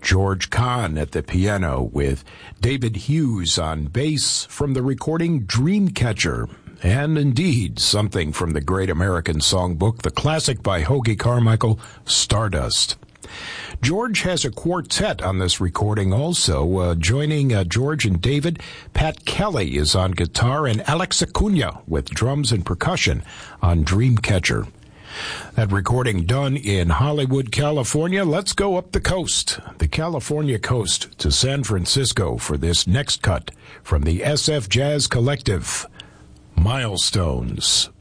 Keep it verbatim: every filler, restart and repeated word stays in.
George Kahn at the piano with David Hughes on bass from the recording Dreamcatcher. And indeed, something from the great American songbook, the classic by Hoagy Carmichael, Stardust. George has a quartet on this recording also. Uh, joining uh, George and David, Pat Kelly is on guitar and Alex Acuna with drums and percussion on Dreamcatcher. That recording done in Hollywood, California. Let's go up the coast, the California coast, to San Francisco for this next cut from the S F Jazz Collective, Milestones.